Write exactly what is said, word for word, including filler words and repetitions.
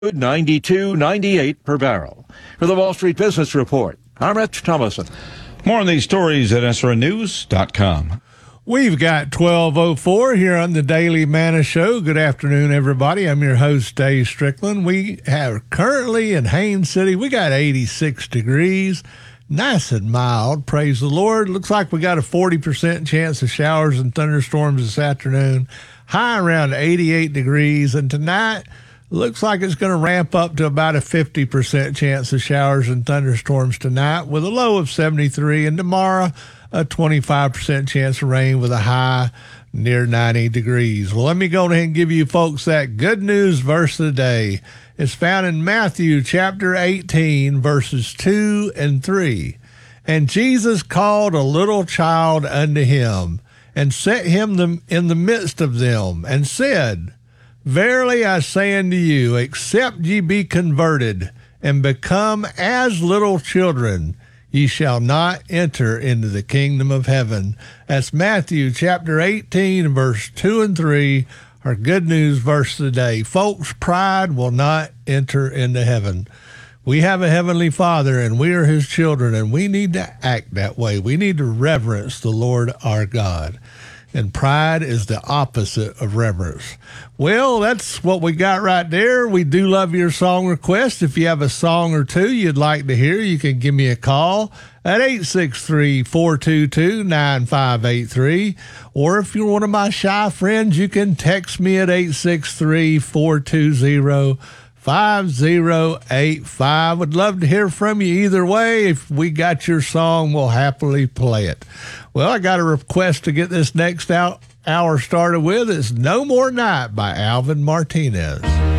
ninety-two ninety-eight per barrel. For the Wall Street Business Report, I'm Rich Thomason. More on these stories at S R N news dot com. We've got twelve oh four here on the Daily Manna Show. Good afternoon, everybody. I'm your host, Dave Strickland. We have currently in Haines City, we got eighty-six degrees. Nice and mild, praise the Lord. Looks like we got a forty percent chance of showers and thunderstorms this afternoon. High around eighty-eight degrees. And tonight, looks like it's going to ramp up to about a fifty percent chance of showers and thunderstorms tonight with a low of seventy-three. And tomorrow, a twenty-five percent chance of rain with a high near ninety degrees. Well, let me go ahead and give you folks that good news verse of the day. It's found in Matthew chapter eighteen, verses two and three. And Jesus called a little child unto him, and set him in the midst of them, and said, Verily I say unto you, except ye be converted, and become as little children, ye shall not enter into the kingdom of heaven. That's Matthew chapter eighteen, verse two and three, our good news verse of the day. Folks, pride will not enter into heaven. We have a heavenly Father, and we are his children, and we need to act that way. We need to reverence the Lord our God. And pride is the opposite of reverence. Well, that's what we got right there. We do love your song requests. If you have a song or two you'd like to hear, you can give me a call at eight six three, four two two, nine five eight three. Or if you're one of my shy friends, you can text me at eight six three, four two zero, five zero eight five. Would love to hear from you either way. If we got your song, we'll happily play it. Well, I got a request to get this next out hour started with. It's No More Night by Alvin Martinez.